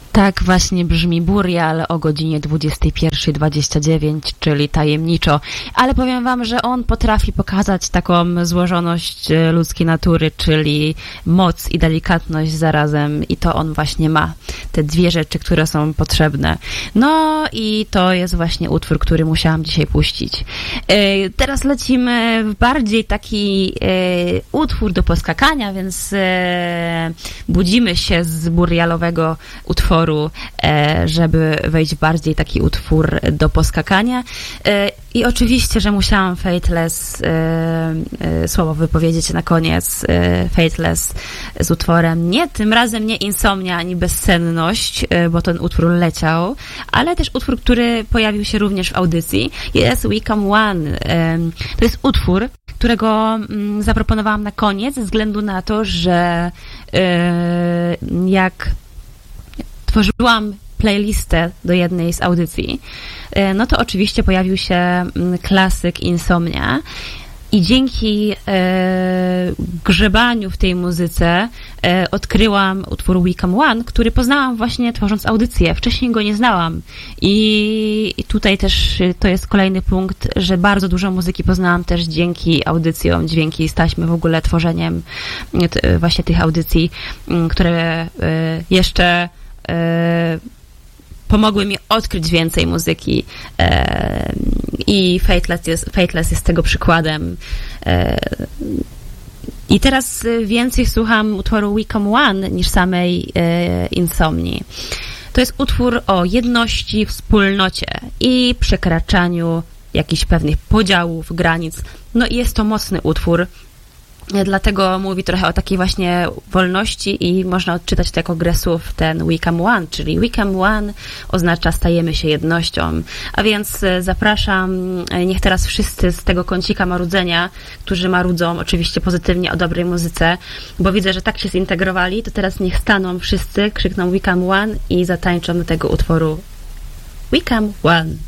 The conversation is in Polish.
Tak właśnie brzmi Burial o godzinie 21:29, czyli tajemniczo. Ale powiem wam, że on potrafi pokazać taką złożoność ludzkiej natury, czyli moc i delikatność zarazem, i to on właśnie ma. Te dwie rzeczy, które są potrzebne. No i to jest właśnie utwór, który musiałam dzisiaj puścić. Teraz lecimy w bardziej taki utwór do poskakania, więc budzimy się z burialowego utworu, żeby wejść bardziej taki utwór do poskakania. I oczywiście, że musiałam Fateless słowo wypowiedzieć na koniec. Fateless z utworem tym razem nie Insomnia ani Bezsenność, bo ten utwór leciał, ale też utwór, który pojawił się również w audycji. Jest We Come One. To jest utwór, którego zaproponowałam na koniec ze względu na to, że jak tworzyłam playlistę do jednej z audycji, no to oczywiście pojawił się klasyk Insomnia i dzięki grzebaniu w tej muzyce odkryłam utwór We Come One, który poznałam właśnie tworząc audycję. Wcześniej go nie znałam i tutaj też to jest kolejny punkt, że bardzo dużo muzyki poznałam też dzięki audycjom, dźwięki z taśmy, w ogóle tworzeniem właśnie tych audycji, które jeszcze pomogły mi odkryć więcej muzyki i Fateless jest tego przykładem. I teraz więcej słucham utworu We Come One niż samej Insomnii. To jest utwór o jedności, wspólnocie i przekraczaniu jakichś pewnych podziałów, granic. No i jest to mocny utwór. Dlatego mówi trochę o takiej właśnie wolności i można odczytać to jako grę słów ten We Come One, czyli We Come One oznacza stajemy się jednością. A więc zapraszam, niech teraz wszyscy z tego kącika marudzenia, którzy marudzą oczywiście pozytywnie o dobrej muzyce, bo widzę, że tak się zintegrowali, to teraz niech staną wszyscy, krzykną We Come One i zatańczą do tego utworu We Come One.